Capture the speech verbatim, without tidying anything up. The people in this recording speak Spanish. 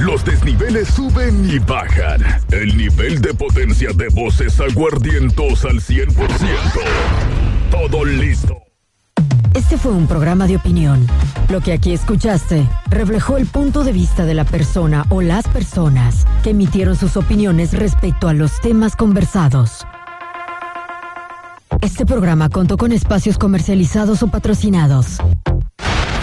Los desniveles suben y bajan. El nivel de potencia de voces aguardientos al cien por ciento. Todo listo. Este fue un programa de opinión. Lo que aquí escuchaste reflejó el punto de vista de la persona o las personas que emitieron sus opiniones respecto a los temas conversados. Este programa contó con espacios comercializados o patrocinados.